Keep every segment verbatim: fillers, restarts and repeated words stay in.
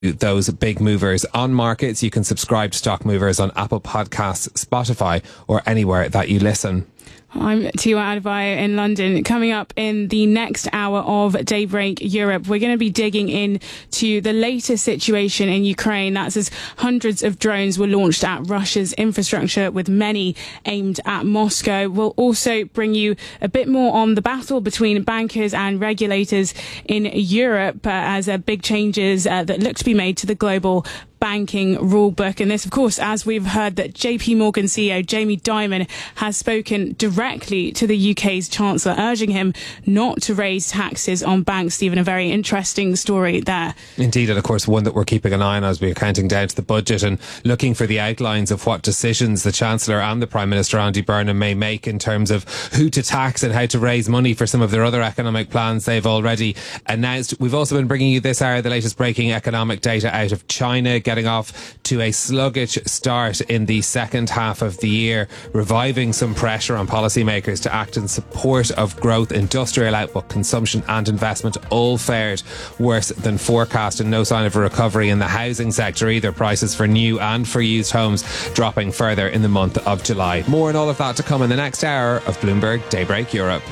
those big movers on markets. You can subscribe to Stock Movers on Apple Podcasts, Spotify, or anywhere that you listen. I'm Tiwa Adebayo in London. Coming up in the next hour of Daybreak Europe, we're going to be digging into the latest situation in Ukraine. That's as hundreds of drones were launched at Russia's infrastructure, with many aimed at Moscow. We'll also bring you a bit more on the battle between bankers and regulators in Europe uh, as uh, big changes uh, that look to be made to the global banking rulebook. And this, of course, as we've heard that J P Morgan C E O Jamie Dimon has spoken directly to the U K's Chancellor, urging him not to raise taxes on banks. Stephen, a very interesting story there. Indeed, and of course one that we're keeping an eye on as we're counting down to the budget and looking for the outlines of what decisions the Chancellor and the Prime Minister Andy Burnham may make in terms of who to tax and how to raise money for some of their other economic plans they've already announced. We've also been bringing you this hour the latest breaking economic data out of China, getting off to a sluggish start in the second half of the year, reviving some pressure on policymakers to act in support of growth. Industrial output, consumption and investment all fared worse than forecast, and no sign of a recovery in the housing sector either. Prices for new and for used homes dropping further in the month of July. More on all of that to come in the next hour of Bloomberg Daybreak Europe.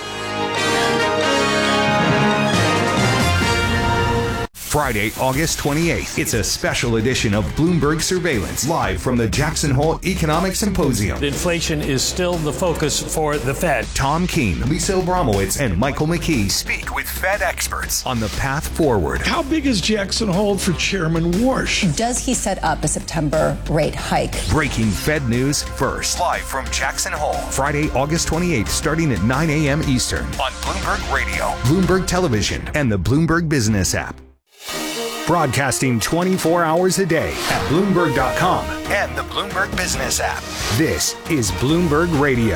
Friday, August twenty-eighth. It's a special edition of Bloomberg Surveillance, live from the Jackson Hole Economic Symposium. Inflation is still the focus for the Fed. Tom Keene, Lisa Abramowitz, and Michael McKee speak with Fed experts on the path forward. How big is Jackson Hole for Chairman Warsh? Does he set up a September rate hike? Breaking Fed news first, live from Jackson Hole. Friday, August twenty-eighth, starting at nine a.m. Eastern on Bloomberg Radio, Bloomberg Television, and the Bloomberg Business app. Broadcasting twenty-four hours a day at Bloomberg dot com and the Bloomberg Business app. This is Bloomberg Radio.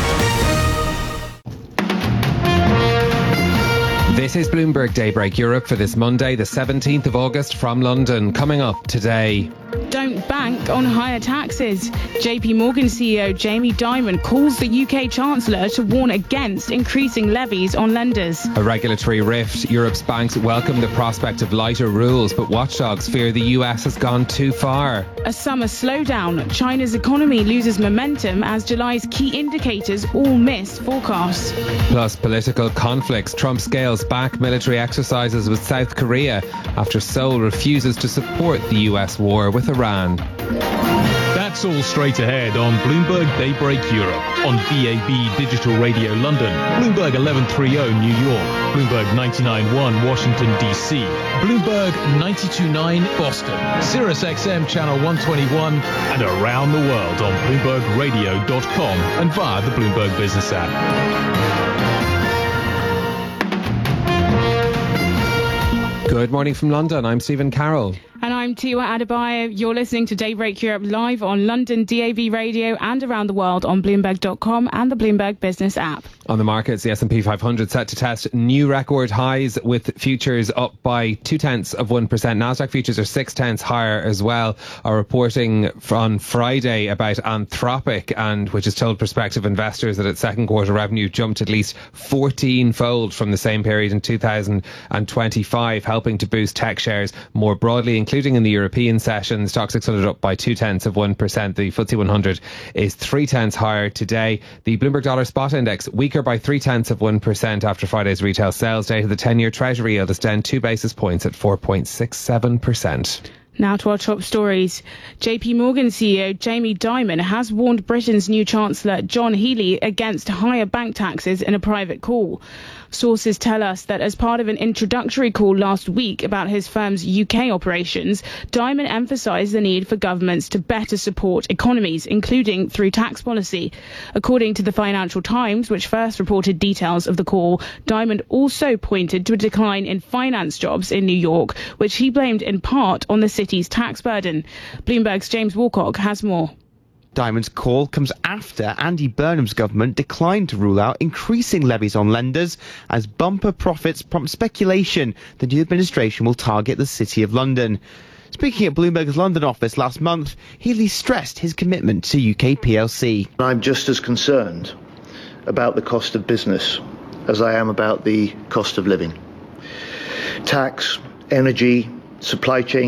This is Bloomberg Daybreak Europe for this Monday, the seventeenth of August, from London. Coming up today. Don't bank on higher taxes. J P Morgan C E O Jamie Dimon calls the U K Chancellor to warn against increasing levies on lenders. A regulatory rift. Europe's banks welcome the prospect of lighter rules, but watchdogs fear the U S has gone too far. A summer slowdown. China's economy loses momentum as July's key indicators all miss forecasts. Plus political conflicts. Trump scales back military exercises with South Korea after Seoul refuses to support the U S war with Iran. That's all straight ahead on Bloomberg Daybreak Europe, on B A B Digital Radio London, Bloomberg eleven thirty New York, Bloomberg ninety-nine point one Washington D C, Bloomberg ninety-two point nine Boston, Sirius X M Channel one twenty-one, and around the world on Bloomberg Radio dot com and via the Bloomberg Business app. Good morning from London. I'm Stephen Carroll. And I'm Tiwa Adebayo. You're listening to Daybreak Europe live on London D A B Radio and around the world on Bloomberg dot com and the Bloomberg Business app. On the markets, the S and P five hundred set to test new record highs, with futures up by two tenths of one percent. Nasdaq futures are six tenths higher as well. Are reporting on Friday about Anthropic, and which has told prospective investors that its second quarter revenue jumped at least fourteen fold from the same period in two thousand twenty-five, helping to boost tech shares more broadly, including in the European session. The Stock six hundred up by two tenths of one percent. The F T S E one hundred is three tenths higher today. The Bloomberg Dollar Spot Index weaker by three tenths of one percent after Friday's retail sales data. The ten-year Treasury yield is down two basis points at four point six seven percent. Now to our top stories. J P Morgan C E O Jamie Dimon has warned Britain's new Chancellor John Healey against higher bank taxes in a private call. Sources tell us that as part of an introductory call last week about his firm's U K operations, Dimon emphasised the need for governments to better support economies, including through tax policy. According to the Financial Times, which first reported details of the call, Dimon also pointed to a decline in finance jobs in New York, which he blamed in part on the city's tax burden. Bloomberg's James Woolcock has more. Dimon's call comes after Andy Burnham's government declined to rule out increasing levies on lenders as bumper profits prompt speculation the new administration will target the City of London. Speaking at Bloomberg's London office last month, Healey stressed his commitment to U K P L C. I'm just as concerned about the cost of business as I am about the cost of living. Tax, energy, supply chain